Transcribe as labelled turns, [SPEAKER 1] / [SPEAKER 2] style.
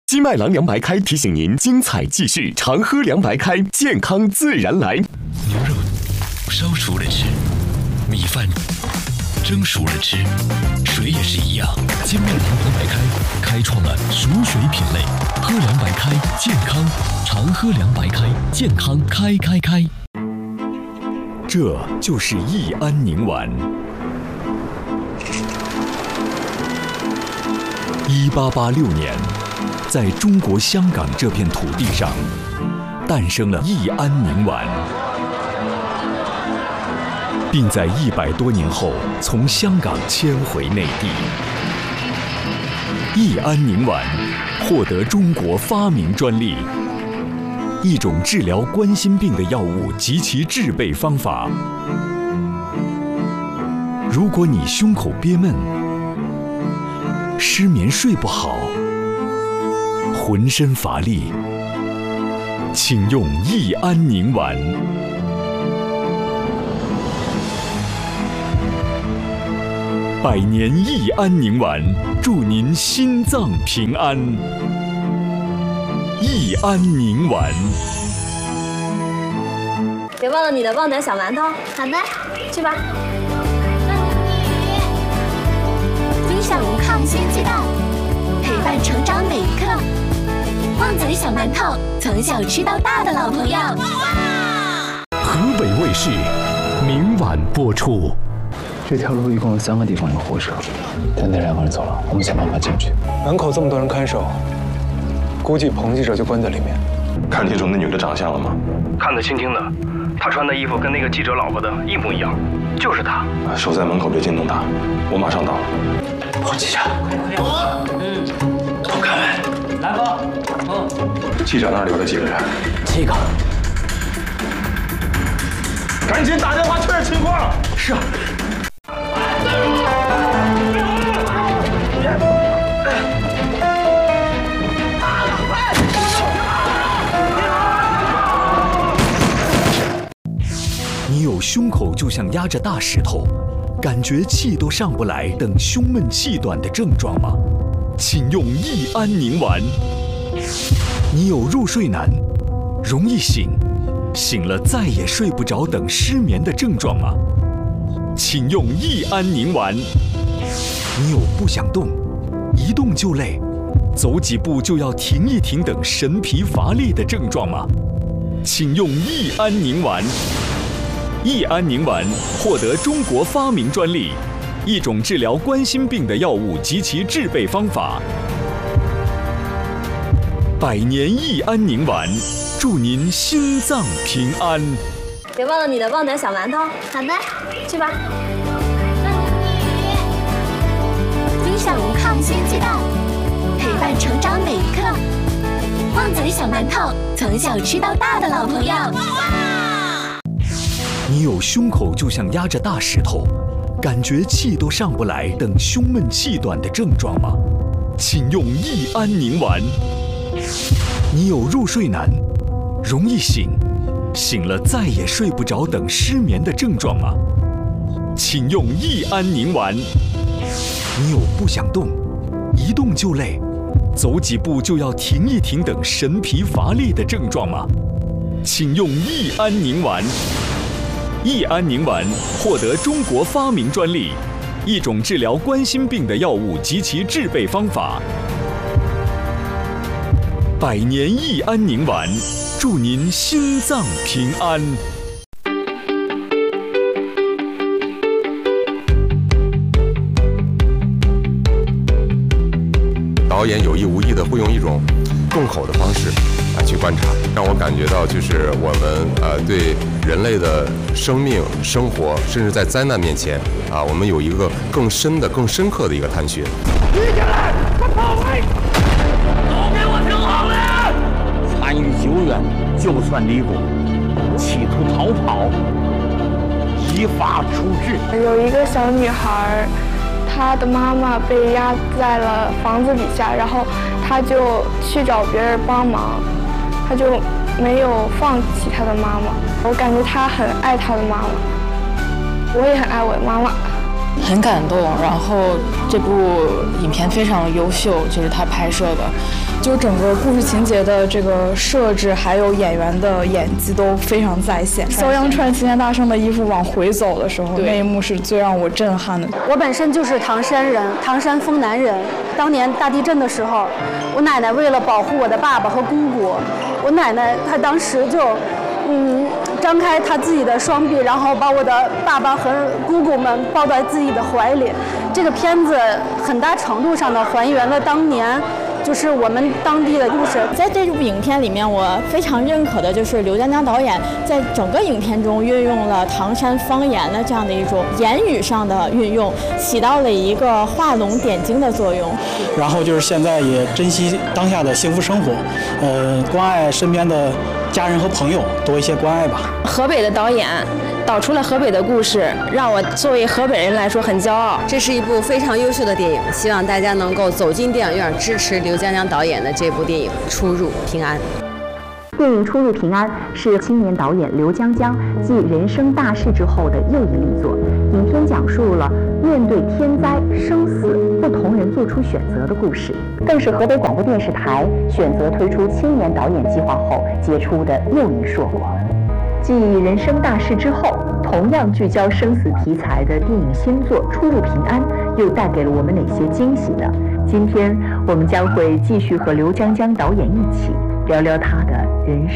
[SPEAKER 1] 金麦郎凉白开提醒您：精彩继续，常喝凉白开，健康自然来。
[SPEAKER 2] 牛肉烧熟了吃，米饭蒸熟了吃，水也是一样。金麦郎凉白开开创了熟水品类，喝凉白开健康，常喝凉白开，健康开。
[SPEAKER 3] 这就是益安宁丸。1886年，在中国香港这片土地上，诞生了益安宁丸，并在100多年后从香港迁回内地。益安宁丸获得中国发明专利，一种治疗冠心病的药物及其制备方法。如果你胸口憋闷、失眠睡不好、浑身乏力，请用益安宁丸。100年益安宁丸，祝您心脏平安。益安宁丸。
[SPEAKER 4] 别忘了你的旺仔小馒头。
[SPEAKER 5] 好的，
[SPEAKER 4] 去吧。
[SPEAKER 5] 分享无抗鲜鸡蛋，陪伴成长每一刻。旺仔小馒头，从小吃到大的老朋友。
[SPEAKER 2] 河北卫视明晚播出。
[SPEAKER 6] 这条路一共有3个地方有火车，但那2个人走了，我们想办法进去。门口这么多人看守，估计彭记者就关在里面。
[SPEAKER 7] 看清楚那女的长相了吗？
[SPEAKER 8] 看得清清的，她穿的衣服跟那个记者老婆的一模一样，就是她。
[SPEAKER 7] 守在门口别惊动她，我马上到。
[SPEAKER 6] 黄记者，都开门。
[SPEAKER 8] 来哥，
[SPEAKER 7] 记者那儿留了几个人
[SPEAKER 6] ？7个。
[SPEAKER 7] 赶紧打电话确认情况。
[SPEAKER 6] 是啊。
[SPEAKER 3] 你有胸口就像压着大石头，感觉气都上不来等胸闷气短的症状吗？请用益安宁丸。你有入睡难、容易醒、醒了再也睡不着等失眠的症状吗？请用益安宁丸。你有不想动、一动就累、走几步就要停一停等神疲乏力的症状吗？请用益安宁丸。益安宁丸获得中国发明专利，一种治疗冠心病的药物及其制备方法。100年益安宁丸，祝您心脏平安。
[SPEAKER 4] 别忘了你的旺仔小馒头。
[SPEAKER 5] 好的，
[SPEAKER 4] 去吧。
[SPEAKER 5] 分享无抗鲜鸡蛋，陪伴成长每一刻。旺仔小馒头，从小吃到大的老朋友。
[SPEAKER 3] 你有胸口就像压着大石头，感觉气都上不来等胸闷气短的症状吗？请用益安宁丸。你有入睡难、容易醒、醒了再也睡不着等失眠的症状吗？请用益安宁丸。你有不想动、一动就累、走几步就要停一停等神疲乏力的症状吗？请用益安宁丸。益安宁丸获得中国发明专利，一种治疗冠心病的药物及其制备方法。100年益安宁丸，祝您心脏平安。
[SPEAKER 9] 导演有意无意的会用一种重口的方式去观察，让我感觉到就是我们对人类的生命、生活，甚至在灾难面前我们有一个更深的、更深刻的一个探寻。
[SPEAKER 8] 立起来，快跑开！都给我听好了！
[SPEAKER 10] 参与救援，就算立功；企图逃跑，依法处置。
[SPEAKER 11] 有一个小女孩，她的妈妈被压在了房子底下，然后她就去找别人帮忙，她就没有放弃她的妈妈。我感觉她很爱她的妈妈，我也很爱我的妈妈。
[SPEAKER 12] 很感动。然后这部影片非常优秀，就是他拍摄的，就是整个故事情节的这个设置，还有演员的演技都非常在线。肖央穿齐天大圣的衣服往回走的时候，那一幕是最让我震撼的。
[SPEAKER 13] 我本身就是唐山人，唐山丰南人。当年大地震的时候，我奶奶为了保护我的爸爸和姑姑，我奶奶她当时就张开她自己的双臂，然后把我的爸爸和姑姑们抱在自己的怀里。这个片子很大程度上的还原了当年就是我们当地的故事。
[SPEAKER 14] 在这部影片里面，我非常认可的就是刘江江导演在整个影片中运用了唐山方言的这样的一种言语上的运用，起到了一个画龙点睛的作用。
[SPEAKER 15] 然后就是现在也珍惜当下的幸福生活，关爱身边的家人和朋友，多一些关爱吧。
[SPEAKER 16] 河北的导演导出了河北的故事，让我作为河北人来说很骄傲。
[SPEAKER 17] 这是一部非常优秀的电影，希望大家能够走进电影院支持刘江江导演的这部电影《出入平安》。
[SPEAKER 18] 电影《出入平安》是青年导演刘江江继人生大事之后的又一力作。影片讲述了面对天灾生死，不同人做出选择的故事，更是河北广播电视台选择推出青年导演计划后结出的又一硕果。继人生大事之后，同样聚焦生死题材的电影新作《出入平安》又带给了我们哪些惊喜呢？今天我们将会继续和刘江江导演一起聊聊他的人